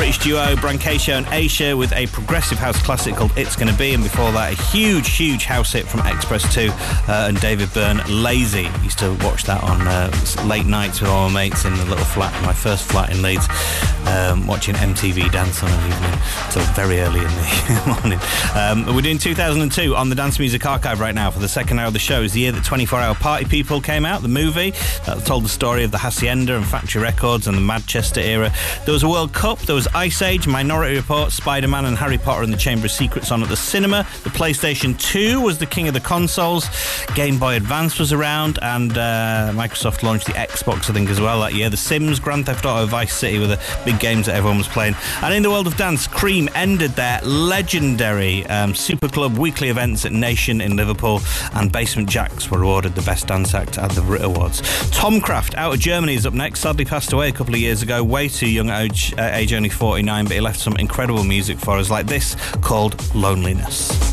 British duo Brancatia and Aisha with a progressive house classic called It's Gonna Be, and before that a huge house hit from Express 2 and David Byrne, Lazy. Used to watch that on late nights with all my mates in the little flat, my first flat in Leeds, watching MTV Dance on an evening till very early in the morning. We're doing 2002 on the Dance Music Archive right now for the second hour of the show. It's the year that 24 Hour Party People came out, the movie that told the story of the Hacienda and Factory Records and the Manchester era. There was a World Cup, there was Ice Age, Minority Report, Spider-Man and Harry Potter and the Chamber of Secrets on at the cinema. The PlayStation 2 was the king of the consoles. Game Boy Advance was around, and Microsoft launched the Xbox, I think, as well that year. The Sims, Grand Theft Auto, Vice City were the big games that everyone was playing. And in the world of dance, Cream ended their legendary Super Club weekly events at Nation in Liverpool, and Basement Jaxx were awarded the Best Dance Act at the Brit Awards. Tomcraft, out of Germany, is up next. Sadly passed away a couple of years ago, way too young age only 49, but he left some incredible music for us, like this called Loneliness.